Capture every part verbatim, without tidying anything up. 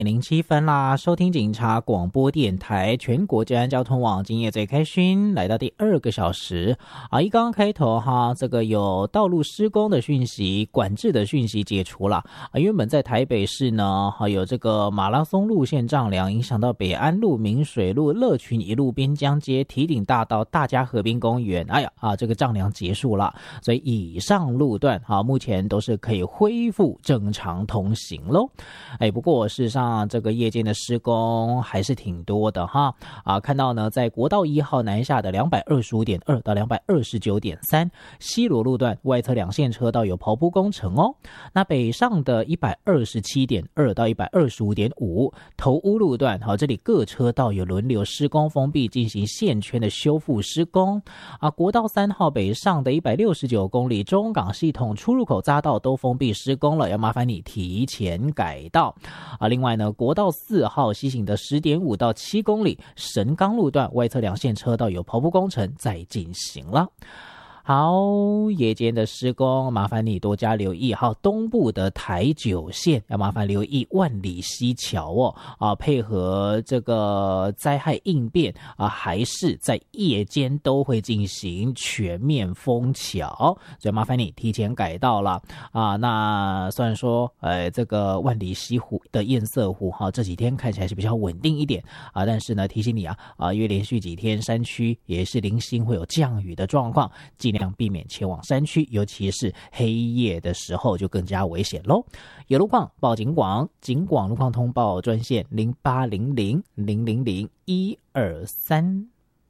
零七分啦，收听警察广播电台全国治安交通网，今夜最开心，来到第二个小时啊！一刚刚开头哈，这个有道路施工的讯息、管制的讯息解除了啊。原本在台北市呢，还有这个马拉松路线丈量，影响到北安路、明水路、乐群一路、边疆街、堤顶大道、大家河滨公园，哎呀啊，这个丈量结束了，所以以上路段啊，目前都是可以恢复正常通行喽。哎，不过事实上。这个夜间的施工还是挺多的哈啊，看到呢，在国道一号南下的两百二十五点二到两百二十九点三西螺路段外侧两线车道有刨铺工程哦。那北上的一百二十七点二到一百二十五点五头屋路段，好，这里各车道有轮流施工封闭，进行线圈的修复施工啊。国道三号北上的一百六十九公里中港系统出入口匝道都封闭施工了，要麻烦你提前改道啊。另外呢，国道四号西行的 十点五到七公里神冈路段外侧两线车道有刨铺工程在进行了。好，夜间的施工麻烦你多加留意。好，东部的台九线要麻烦留意万里溪桥哦啊，配合这个灾害应变啊，还是在夜间都会进行全面封桥，所以麻烦你提前改道了啊。那虽然说呃这个万里溪湖的堰塞湖哈、啊、这几天看起来是比较稳定一点啊，但是呢提醒你啊啊，因为连续几天山区也是零星会有降雨的状况，尽量避免前往山区，尤其是黑夜的时候就更加危险咯。有路况报警广，警广路况通报专线零八零零零零零一二三。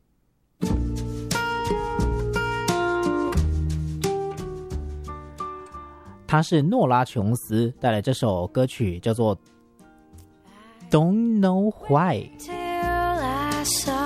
他是诺拉琼斯带来这首歌曲叫做 Don't Know Why。 Till I saw